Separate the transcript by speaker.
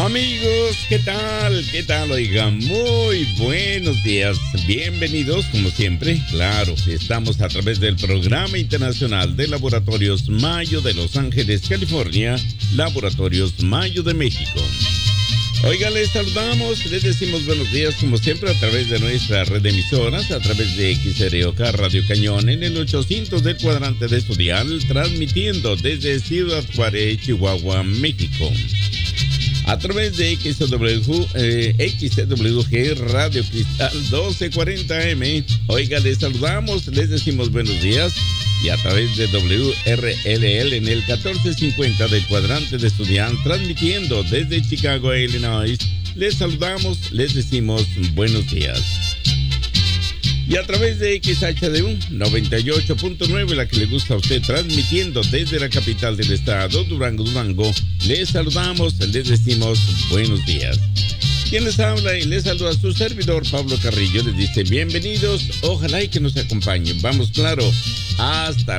Speaker 1: Amigos, ¿qué tal? ¿Qué tal? Oigan, muy buenos días. Bienvenidos, como siempre. Claro, estamos a través del Programa Internacional de Laboratorios Mayo de Los Ángeles, California, Laboratorios Mayo de México. Oigan, les saludamos, les decimos buenos días, como siempre, a través de nuestra red de emisoras, a través de XROK Radio Cañón en el 800 del cuadrante de Estudial, transmitiendo desde Ciudad Juárez, Chihuahua, México. A través de XWG Radio Cristal 1240M. Oiga, les saludamos, les decimos buenos días. Y a través de WRLL en el 1450 del cuadrante de Estudiant, transmitiendo desde Chicago, Illinois. Les saludamos, les decimos buenos días. Y a través de XHDU 98.9, la que le gusta a usted, transmitiendo desde la capital del estado, Durango, les saludamos, les decimos buenos días. Quien les habla y les saluda a su servidor Pablo Carrillo, les dice bienvenidos, ojalá y que nos acompañen. Vamos, claro, hasta